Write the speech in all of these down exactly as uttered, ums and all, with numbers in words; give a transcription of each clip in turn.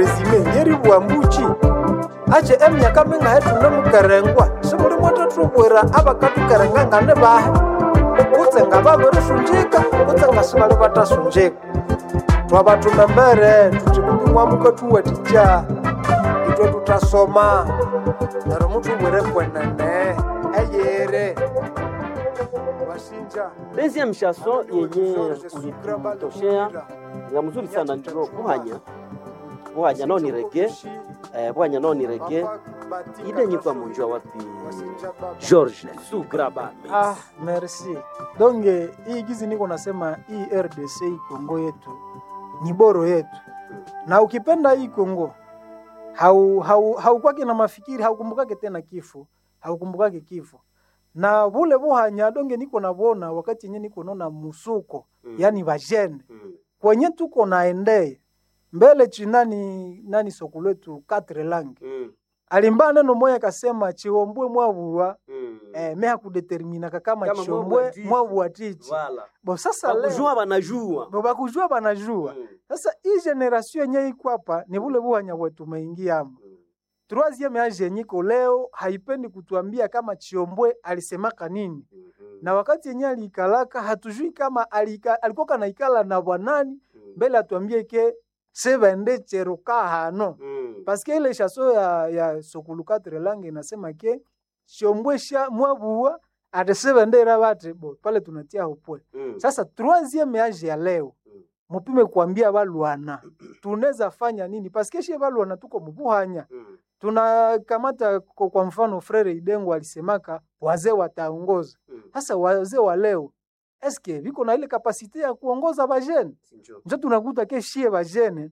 Zimengeri bwambuchi ache emyaka minga hetu nemukerengwa simuli mwatatubwira abakatukerenga ngane bahe ukutsenga babirusunjika ukutsenga sibali batasunjika twabatume mbere tutimumbi mwamukatuwatija itwe tutasoma naro mutubwire kwenene eyere washinja. Deuxième chanson yenye ulitoshea ya mzuri sana ndio kuhanya kuhanya no ni reggae eh kuhanya no ni reggae ide nyikwa munjwa wapi George Sugraba. Ah, merci. Donc hii gizi niko nasema hii R D C Kongo yetu ni boro yetu, na ukipenda hii Kongo hau hau haukwake na mafikiri, haukumbukake tena kifo, haukumbukake kifo na vule buhanya. Donge niko nabona wakati yenye niko nona musuko mm. yani vajene mm. kwenye tuko naendeye mbele chinani nani soko letu quatre langue mm. alimba neno moya kasema chiombwe mwavurwa mm. eh meha kudetermina kama chiombwe mwavwatiji bo. Sasa leo bakujua banajua bo bakujua banajua mm. Sasa hii generation yenye iko hapa ni vule buhanya wetu umeingia hapo mm. Troisième age nyiko leo haipendi kutuambia kama Chiombwe alisemaka nini mm-hmm. na wakati yenye alikalaka hatujui kama alika, alikuwa kanaikala na bwanani mm-hmm. mbele atuambie ke sevende cheroka hano mm-hmm. parce que ile chanson ya ya Sokuluka Trelange inasema ke Chiombwe sha mwabua ate sevende rabate bo pale tunatia upwe mm-hmm. Sasa troisième age ya leo mupime kuambia balwana tunaweza fanya nini parce que chez balwana tuko mubuhanya mm. Tunakamata kwa mfano Frere Idengo alisemaka wazee wataongoza. Sasa mm. wazee wa leo eske viko na ile kapasite ya kuongoza bajene? Ndio tunakuta ke shie bajene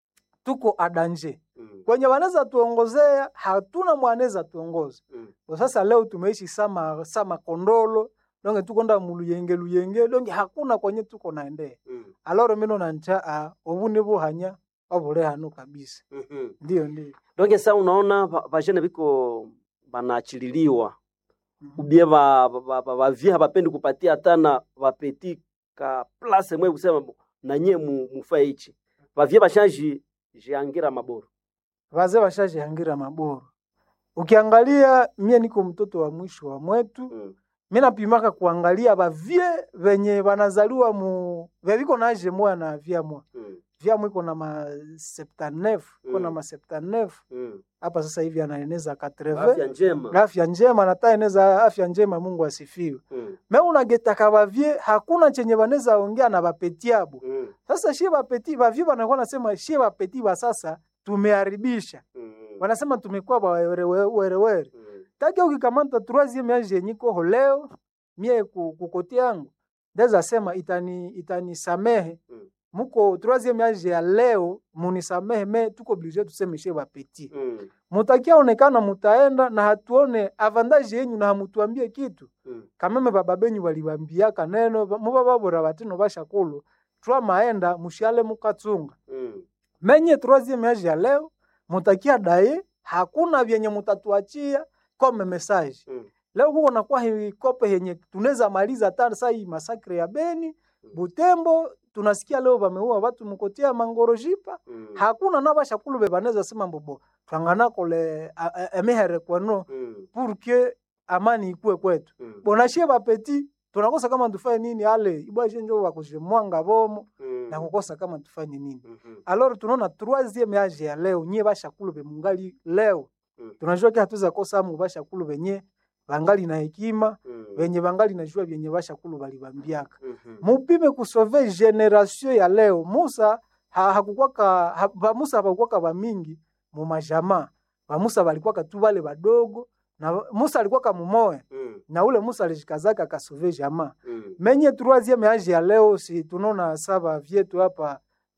tuko adanje mm. kwenye wanaweza tuongozea hatuna mwanaweza tuongoza mm. Kwa sasa leo tumeishi sama sama kondolo donge tuko nda muluyenge luyenge donge hakuna kwenye tuko naendea mm. Alors mimi na njaa obune buhanya obule hano kabisa mm-hmm. Ndio ndio donge sasa unaona bajene biko banaachililiwa mm-hmm. Ubie ba ba via bapendi kupatia tana bapeti ka place mwe kusema na nye mufae hichi bavia bashaji jiangira maboro wazee bashaji hangira maboro. Ukiangalia mie niko mtoto wa mwisho wa mwetu mm. Mimi napimaka kuangalia bavie venye banazaliwa mu veviko na age moya na via moya mm. Via moya iko na ma septanef iko na ma septanef hapa mm. Sasa hivi anaeneza quatre-vingts. Afya njema, afya njema na taeneza afya njema, Mungu asifiwe mm. Mimi unageta kabavie hakuna chenye baneza ongea na bapetiabo mm. Sasa shie bapeti bavie banakuwa nasema shie bapeti ba sasa tumeharibisha mm. Wanasema tumekuwa ba were were were mm. Take ukikamata troisième age nyiko leo mie kukoti yangu ndeza sema itani itani samehe mm. Muko troisième age ya leo munisamehe me tuko obligé tuseme chez ba petit mm. Mutakia onekana mutaenda na hatuone avantage yenu na hamutuambie kitu mm. Kameme baba benyu waliwaambiaka neno mubaba bora batino bashakulu twa maenda mushale mukatsunga mm. Menye troisième age ya leo mutakia dae hakuna vyenye mutatuachia kome message mm. Leo huko nakuwa hii kope yenye tunaweza maliza hata saa hii masakre ya Beni mm. Butembo tunasikia leo wameua watu mkotia mangorojipa mm. Hakuna naba shakulu bebaneza sema mbobo twangana kole emehere kwano mm. Pour que amani ikue kwetu mm. Bonashie ba petit tunakosa kama tufanye nini ale ibwaje njoo wakuje mwanga bomo mm. Na kukosa kama tufanye nini mm-hmm. Alors tunaona troisième age ya leo nyie bashakulu be mungali leo mm. Tunajua ke hatuza kosa mu bashakulu benye bangali na hekima mm. Benye bangali najua benye bashakulu balibambiaka mm-hmm. Mupime kusove generation ya leo. Musa ha, hakukwaka ha, ba Musa hakukwaka ba mingi mu majama ba Musa balikuwa tu bale badogo na Musa alikuwa kama mumoe mm. Na ule Musa alijikazaka kasove jama mm. Menye troisième age ya leo si tunaona saba vyetu hapa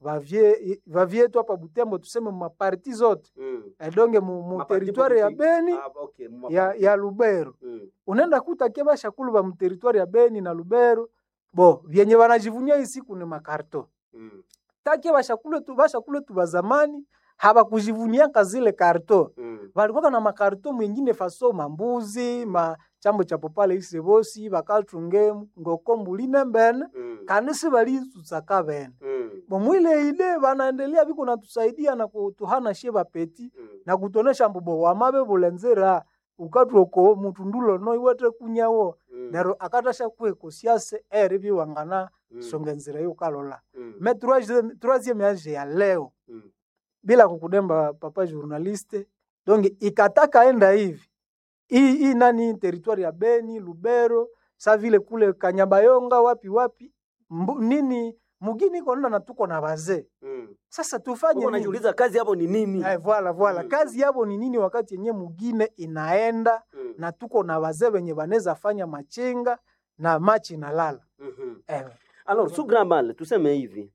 bavie bavietu hapa Butembo tuseme ma parti zote mm. Edonge mu, mu territoire ya Beni ah, okay. ya ya Lubero mm. Unaenda kuta keba shakulu ba mu territoire ya Beni na Lubero bo vyenye wanajivunia hii siku ni makarto mm. Take bashakulu tu bashakulu tu ba zamani haba kujivunia kazile karto mm. Walikuwa na makarto mwingine faso mambuzi ma chambo chapo pale ise bosi bakaltunge ngokombuline mbene Mm. kanisi bali tutsaka bene Mm. bomwile ile banaendelea biko natusaidia na kutuhana shie bapeti Mm. na kutonesha mbubo wamabe bulenzera ukatwoko mutundulo no iwete kunyawo Mm. nero akatasha kweko siase eri biwangana Mm. songenzera yo kalola Mm. me troisième troisième age ya leo Mm. bila kukudemba papa journaliste donc ikataka enda hivi hii hii nani territoire ya Beni Lubero sa vile kule Kanyabayonga wapi wapi mbu, nini mugini kona na tuko na bazee Mm. sasa tufanye Uko najiuliza kazi hapo ni nini? Eh, voilà voilà Mm. kazi yabo ni nini wakati yenye mugine inaenda Mm. na tuko na wazee wenye baneza fanya machinga na machi na lala Mhm. eh. Alors, Sugra Male, tuseme hivi.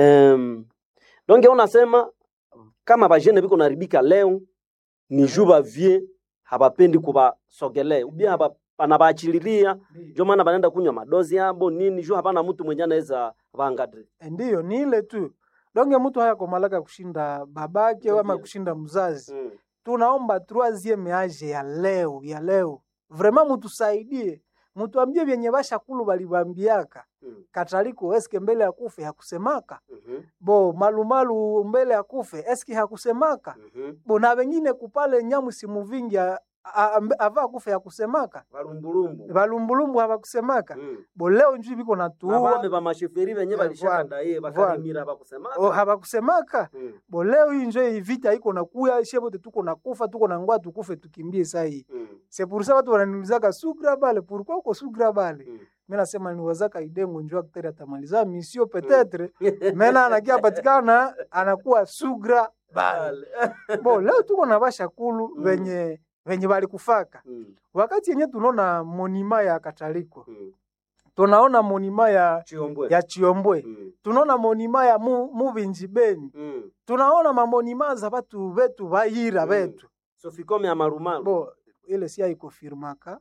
Um, donge unasema kama bajene biko naribika leo ni juba vie habapendi kuba sogelea. Ubia haba panabachililia, ndio maana banaenda kunywa madozi yabo nini, juu hapana mtu mwenye anaweza vangadri. Ndiyo ni ile tu donge mtu haya komalaka kushinda babake Ndiyo. ama kushinda mzazi Mm. tunaomba troisième age ya leo ya leo vraiment mutusaidie mutuambie vyenye basha kulu balibambiaka Mm. Kataliko eske mbele ya kufe hakusemaka Mhm. bo malumalu mbele ya kufe eske hakusemaka Mhm. bo na wengine kupale nyamu simu vingi a- a- a- ava kufe hakusemaka Balumbulumbu. balumbulumbu habakusemaka Mm. bo leo njui biko Na natuua bame ba masheferi benye Eh, balishaka voilà. ndaye bakalimira bakusema. o habakusemaka Mm. bo leo hii njo hii vita iko nakuya shebote tuko nakufa tuko na ngwa tukufe tukimbie saa hii Mm. c'est pour ça watu wananiulizaka sugra bale pourquoi uko sugra bale Mm. mimi nasema ni wazaka idengo njoo akteri atamaliza mission peut-être mena anakia patikana anakuwa sugra bale bo leo tuko na bashakulu Mm. venye venye bali kufaka Mm. wakati yenye tunaona monima ya Kataliko Mm. tunaona monima ya Chiombwe. ya Chiombwe Mm. tunaona monima ya mu, Mubinji Beni Mm. tunaona mamonima za batu betu bayira Mm. betu Sofikome ya marumaru. bo ile si haikofirmaka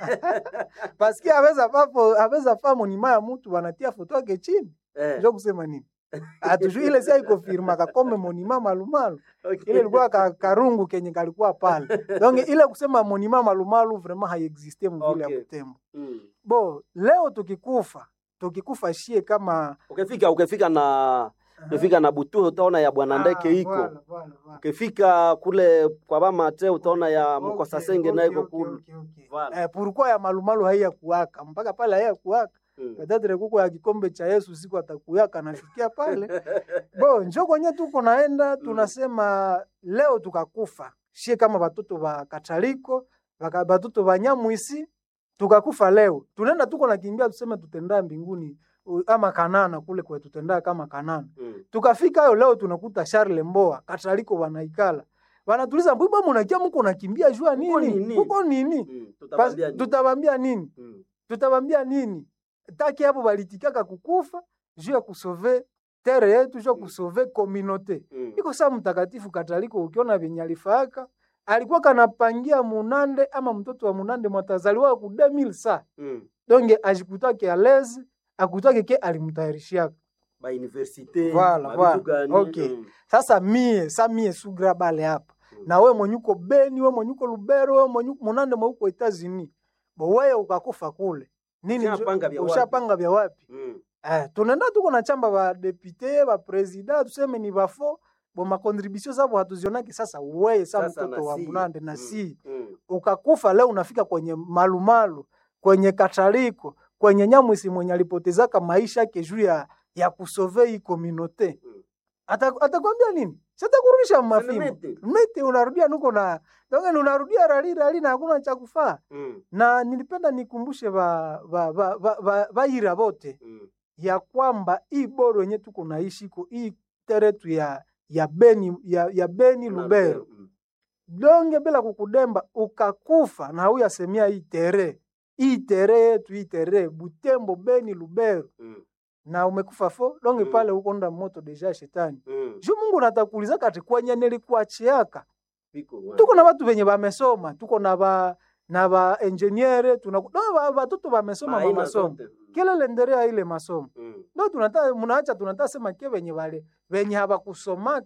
paski aweza papo aweza fa monima ya mtu wanatia foto yake chini Eh. ndio kusema nini atuju ile si haikofirmaka kome monima malumalu Okay. ile ilikuwa ka, karungu kenye kalikuwa pale donc ile kusema monima malumalu vraiment haiexiste mvile Okay. ya Butembo Mm. bo leo tukikufa tukikufa shie kama Ukifika ukifika na ukifika na Butuhe utaona ya bwana Ndeke iko. voilà, voilà, voilà. Ukifika kule kwa bama te utaona ya Okay, Mkosa Senge okay, na iko okay, kule. okay, okay. Voilà. Eh, pourquoi ya malumalu haiya kuwaka mpaka pale haiya kuwaka Mm. Kadadre kuko ya kikombe cha Yesu siku atakuyaka nashukia pale. Bo njo kwenye tuko naenda tunasema leo tukakufa. Shie kama batoto ba Kataliko, baka batoto ba Nyamwisi tukakufa leo. Tunaenda tuko nakimbia tuseme tutenda mbinguni u- ama Kanana kule kwa tutenda kama Kanana. Mm. Tukafika hayo leo tunakuta Charles Mboa, Kataliko wanaikala. Wanatuliza mbona mnakia mko nakimbia jua Kuko nini? nini? Kuko nini? Mm. Bas- Tutabambia nini? Tutabambia nini? Mm. Tutabambia nini? Taki hapo balitikaka kukufa juu ya kusove tere yetu juu ya kusove communauté. Mm. Iko saa mtakatifu Kataliko ukiona venye alifaka alikuwa kanapangia munande ama mtoto wa munande mwatazaliwa ku deux mille sa. Mm. Donge ajikutake alezi akutake ke alimtayarishiaka. Ba universite. Voilà, ba voilà. vitu gani? Okay. Mm. Sasa mie, sa mie sugra bale hapa. Mm. Na we mwenyuko Beni, we mwenyuko Lubero, we mwenyuko munande mweuko Etazini. Bo wewe ukakufa kule. Nini njo- Ushapanga vya wapi? ushapanga vya wapi? Mm. Eh, tunaenda tuko na chamba ba député, ba president, tuseme ni bafo, bo ma contribution zabo hatuzionaki sasa wewe sa Sasa mtoto na wa si. munande na Mm. si. Mm. Ukakufa leo unafika kwenye malumalu, kwenye Kataliko, kwenye Nyamwisi mwenye alipotezaka maisha yake juu ya ya kusove hii communauté. Mm. Ata atakwambia nini? Sasa kurudisha mafimbo. Mete. Mete unarudia nuko na donge unarudia rali rali na hakuna cha kufaa. Mm. Na nilipenda nikumbushe ba ba ba ba, ba, ba ira bote Mm. ya kwamba hii boro yenye tuko naishi ko hii teretu ya ya Beni ya, ya Beni Lubero. Mm. Donge bila kukudemba ukakufa na huyu asemia hii tere. Hii tere yetu hii tere Butembo Beni Lubero Mm. na umekufa fo donge Mm. pale uko nda moto deja shetani. Mm. Juu Mungu natakuuliza kati kwenye nilikuachiaka. Biko, wow. Tuko na watu wenye bamesoma, tuko na ba na ba engineer, tuna no, ba watoto bamesoma Ba ma aina masomo. zote. Kile lendelea ile masomo. Mm. Ndio tunataka mnaacha tunataka sema ke wenye wale wenye habakusomaka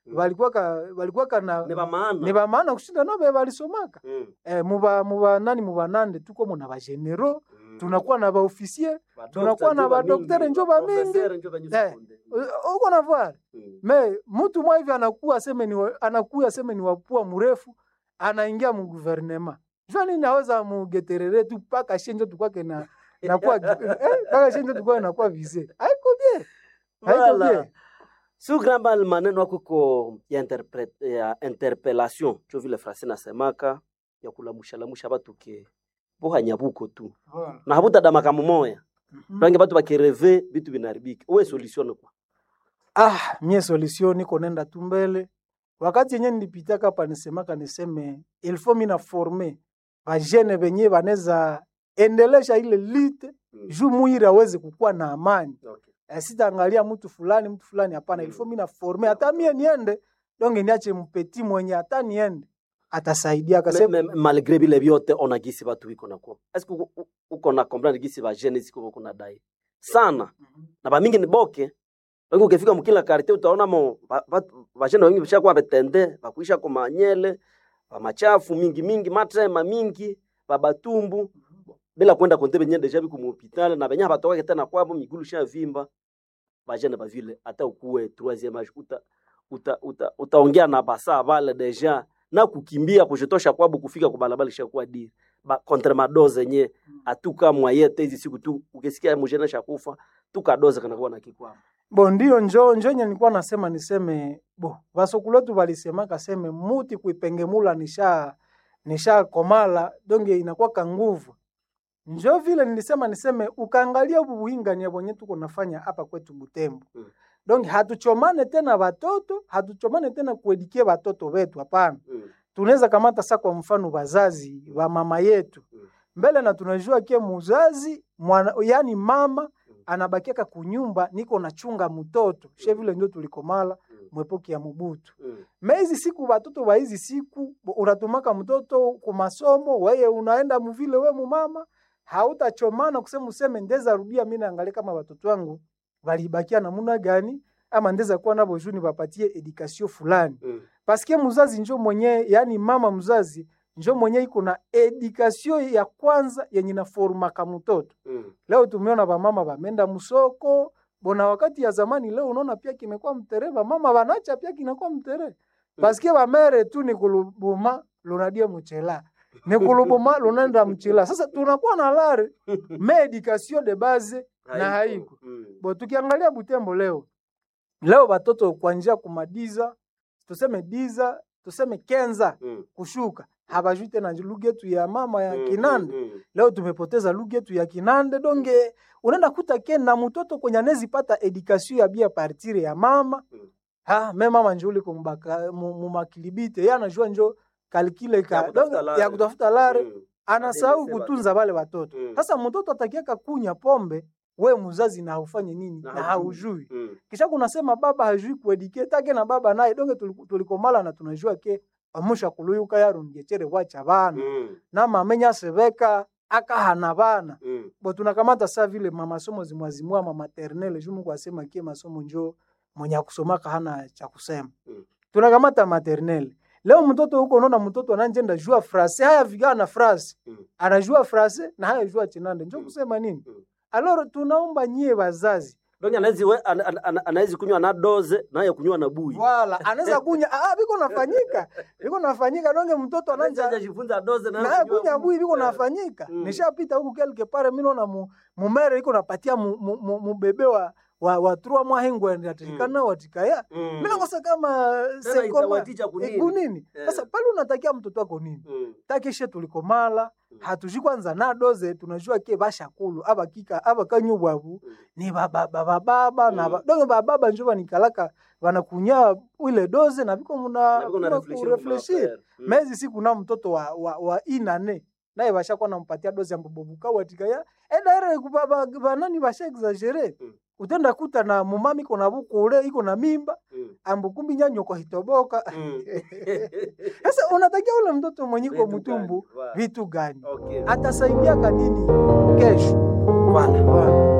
mm. walikuwa ka, walikuwa kana ne ba maana ne ba maana kushinda nabe balisomaka mm. eh muba muba nani muba nande tuko muna ba general mm. tunakuwa na ba officier tunakuwa na ba docteur njoba mingi eh uko na voir mm. me mtu mwa hivi anakuwa sema ni anakuwa sema ni wapua mrefu anaingia mu gouvernement jua nini naweza mugeterere tu paka shenjo tu kwake na nakuwa eh paka shenjo tu kwake nakuwa vise haiko bien haiko bien Su gramba maneno yako ko ya interpret ya interpellation cho vile frase na semaka ya kulamusha lamusha batu ke boha nyabuko tu voilà. Na habuta dama kama moya mm-hmm. Rangi batu bakireve bitu binaribiki wewe solution kwa ah mie solution niko nenda tu mbele wakati yenyewe nilipitaka hapa nisemaka niseme il faut mina former ba jeune benye baneza endelesha ile lite mm. juu muira aweze kukua na amani okay. E, sitaangalia mtu fulani mtu fulani hapana mm. il faut mina former hata mie niende donge niache mpeti mwenye hata niende atasaidia akasema malgré bile vyote onagisi watu wiko na kwa est-ce que uko na comprendre gisi ba jeune siko kuna dai sana mm-hmm. na ba mingi ni boke wengi ukifika mkila karite utaona mo ba jeune wengi bishakuwa betende bakuisha kwa manyele ba machafu mingi mingi matrema mingi babatumbu mm-hmm. bila kwenda kontebe nyende deja biku mu hospital na benya batoka tena kwabo migulu sha vimba ba jeune ba vile hata ukuwe troisième âge uta uta uta utaongea na basa vale deja na kukimbia kujitosha kwabo kufika kwa balabala shakuwa di ba contre madoze nye atuka mwayete hizi siku tu ukisikia mjana shakufa tukadoze kana kuwa na kikwamo bo ndio njo njo nilikuwa nasema niseme bo basokuletu walisema kaseme muti kuipengemula nisha nisha komala donge inakuwa ka nguvu njo vile nilisema niseme ukaangalia ubuhinga ni abonye tuko nafanya hapa kwetu Butembo hmm. Donc hatuchomane tena watoto, hatuchomane tena kuedikie watoto wetu hapana. Mm. Tunaweza kamata sasa kwa mfano wazazi wa mama yetu. Mm. Mbele na tunajua kia muzazi mwana, yani mama mm. anabakiaka kunyumba niko nachunga mtoto. Mm. She vile ndio tulikomala mm. mwepoki ya Mobutu. Mm. Mezi siku watoto wa hizi siku unatumaka mtoto kwa masomo, wewe unaenda mvile wewe mama, hautachomana kusema useme ndeza rudia mimi naangalia kama watoto wangu walibakia namuna gani ama ndeza kuwa nabo juni bapatie education fulani mm. Paske mzazi njo mwenye yani mama mzazi njo mwenye iko na education ya kwanza yenye na forma kama mtoto mm. Leo tumeona ba mama bamenda musoko bona wakati ya zamani leo unaona pia kimekuwa mtere ba mama banacha pia kinakuwa mtere mm. Paske ba mere tu ni kulubuma lunadia mchela ni kulubuma lunenda mchela sasa tunakuwa na lare medication de base na haiko. Mm. Bo tukiangalia Butembo leo. Leo watoto kuanzia kumadiza, tuseme diza, tuseme kenza mm. kushuka. Habajui tena lugha yetu ya mama ya mm, Kinande. Mm, mm. Leo tumepoteza lugha yetu ya Kinande donge unaenda kuta kena mtoto kwenye anezi pata education ya bia partire ya mama. Mm. Ha, mema mama njoo liko mbaka mumakilibite. Yeye anajua njoo kalkile ka ya kutafuta lare. Mm. Anasahau kutunza wale watoto. Sasa mm. mtoto atakiaka kunya pombe we mzazi na ufanye nini na, na haujui mm. Kisha kunasema baba hajui kuedicate take na baba naye donge tulikomala na tunajua ke amusha kuluyuka yaro ngechere wacha bana mm. na mamenya sebeka aka hana bana mm. Bo tunakamata saa vile mama somo zimwazimua mama maternelle jumu kwa sema ke masomo njo mwenye kusomaka hana cha kusema mm. Tunakamata maternelle leo mtoto huko unaona mtoto ananjenda jua frase haya vigana frase mm. Anajua frase na haya jua chinande njo kusema nini mm. Alors tunaomba nyie wazazi. Donge anawezi anawezi kunywa na doze naye kunywa na bui. Wala anaweza kunywa ah biko nafanyika. Biko nafanyika donge mtoto anaanza kujifunza doze na na kunywa bui biko nafanyika. Mm. Nishapita huko quelque part mimi naona mumere iko napatia mbebe wa wa wa trois mois hengo ndatikana mm. watikaya. Mm. Mimi nakosa kama sekoma kunini. Sasa yeah. Pale unatakia mtoto wako nini? Mm. Takishe tulikomala hatuji kwanza na doze tunajua ke bashakulu aba kika aba kanyu bwabu mm. Ni baba baba baba mm. Na ba, donge baba baba njoba nikalaka wanakunya ile doze na biko muna refleshir mm. Mezi siku na mtoto wa wa, wa inane naye bashakuwa nampatia doze ya mbobuka watika ya eda kubaba banani basha exagere mm. Utenda kuta na mumami kona buku ule iko na mimba mm. Ambukumbi nyanyo kwa hitoboka mm. Sasa unatakia ule mtoto mwenyiko mtumbu vitu gani okay. Atasaidia kanini kesho wala wala